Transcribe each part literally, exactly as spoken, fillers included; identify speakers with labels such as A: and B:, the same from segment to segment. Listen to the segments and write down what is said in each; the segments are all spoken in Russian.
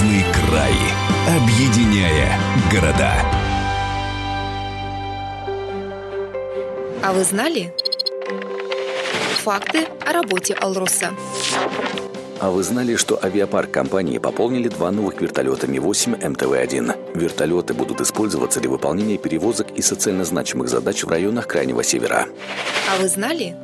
A: Алмазный край. Объединяя города.
B: А вы знали? Факты о работе «Алроса».
C: А вы знали, что авиапарк компании пополнили два новых вертолета Ми восемь Эм Тэ Вэ один? Вертолеты будут использоваться для выполнения перевозок и социально значимых задач в районах Крайнего Севера.
B: А вы знали?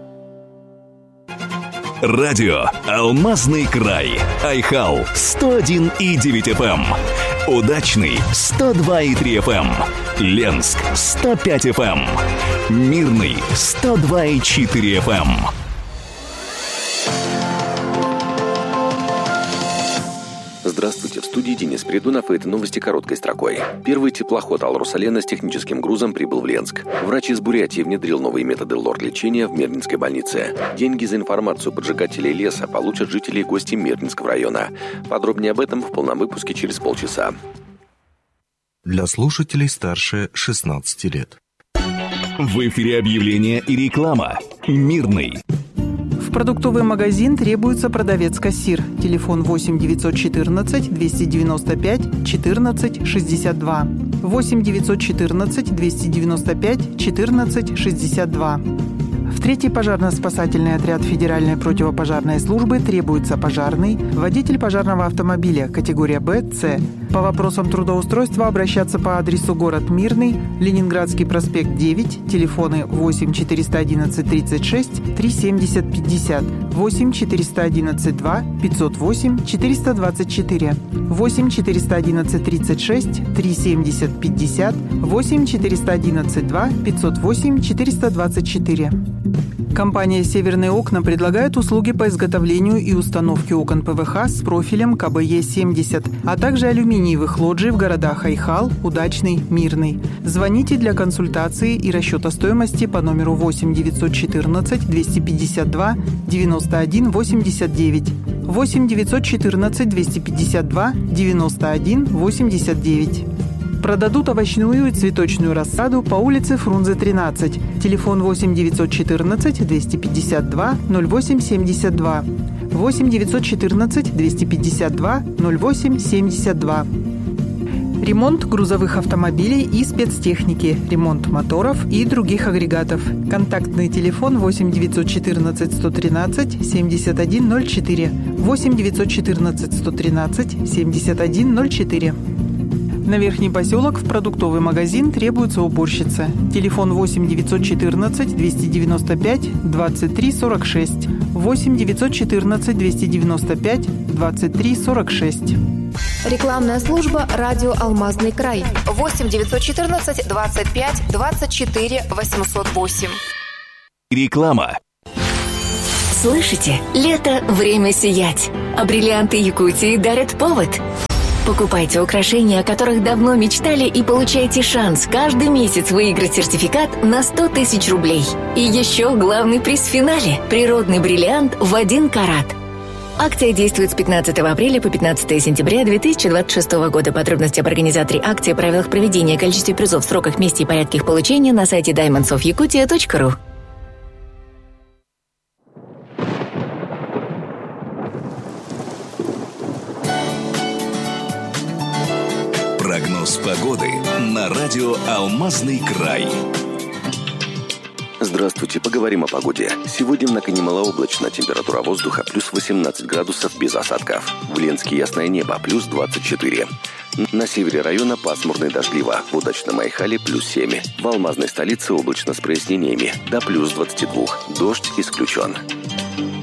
A: Радио «Алмазный край». Айхал сто один и девять эф эм. Удачный сто два и три эф эм. Ленск сто пять эф эм. Мирный сто два и четыре эф эм.
C: Здравствуйте, в студии Денис Придунов, и это новости короткой строкой. Первый теплоход «Алрос-Алена» с техническим грузом прибыл в Ленск. Врач из Бурятии внедрил новые методы лор-лечения в Мирнинской больнице. Деньги за информацию поджигателей леса получат жители и гости Мирнинского района. Подробнее об этом в полном выпуске через полчаса.
D: Для слушателей старше шестнадцати лет.
A: В эфире объявления и реклама. Мирный.
E: В продуктовый магазин требуется продавец-кассир. Телефон восемь девятьсот четырнадцать двести девяносто пять четырнадцать шестьдесят два. восемь девятьсот четырнадцать двести девяносто пять четырнадцать шестьдесят два. В третий пожарно-спасательный отряд Федеральной противопожарной службы требуется пожарный, водитель пожарного автомобиля категория Б, С. По вопросам трудоустройства обращаться по адресу город Мирный, Ленинградский проспект девять, телефоны восемь четыреста одиннадцать тридцать шесть три семьдесят пятьдесят, восемь четыреста одиннадцать два пятьсот восемь четыреста двадцать четыре, восемь четыреста одиннадцать тридцать шесть три семьдесят пятьдесят, восемь четыреста одиннадцать два пятьсот восемь четыреста двадцать четыре. Компания «Северные окна» предлагает услуги по изготовлению и установке окон Пэ Вэ Ха с профилем Ка Бэ Е семьдесят, а также алюминиевых лоджий в городах Айхал, Удачный, Мирный. Звоните для консультации и расчета стоимости по номеру восемь девятьсот четырнадцать двести пятьдесят два девяносто один восемьдесят девять, восемь девятьсот четырнадцать двести пятьдесят два девяносто один восемьдесят девять. Продадут овощную и цветочную рассаду по улице Фрунзе, тринадцать. Телефон восемь девятьсот четырнадцать двести пятьдесят два ноль восемь семьдесят два. восемь девятьсот четырнадцать двести пятьдесят два ноль восемь семьдесят два. Ремонт грузовых автомобилей и спецтехники, ремонт моторов и других агрегатов. Контактный телефон восемь девятьсот четырнадцать сто тринадцать семьдесят один ноль четыре. восемь девятьсот четырнадцать сто тринадцать семьдесят один ноль четыре. На Верхний поселок в продуктовый магазин требуется уборщица. Телефон восемь девятьсот четырнадцать двести девяносто пять двадцать три сорок шесть. восемь девятьсот четырнадцать двести девяносто пять двадцать три сорок шесть.
B: Рекламная служба «Радио Алмазный край». восемь девятьсот четырнадцать двадцать пять двадцать четыре восемьсот восемь.
A: Реклама.
F: Слышите? Лето – время сиять. А бриллианты Якутии дарят повод. Покупайте украшения, о которых давно мечтали, и получайте шанс каждый месяц выиграть сертификат на сто тысяч рублей. И еще главный приз в финале – природный бриллиант в один карат. Акция действует с пятнадцатого апреля по пятнадцатое сентября две тысячи двадцать шестого года. Подробности об организаторе акции, правилах проведения, количестве призов, сроках, месте и порядке их получения на сайте даймондс оф якутия точка ру.
A: Прогноз погоды на радио «Алмазный край».
C: Здравствуйте, поговорим о погоде. Сегодня в Накане малооблачно, температура воздуха плюс восемнадцать градусов без осадков. В Ленске ясное небо, плюс двадцать четыре. На севере района пасмурно и дождливо, в Удачном Айхале плюс семь. В Алмазной столице облачно с прояснениями, до плюс двадцать два. Дождь исключен.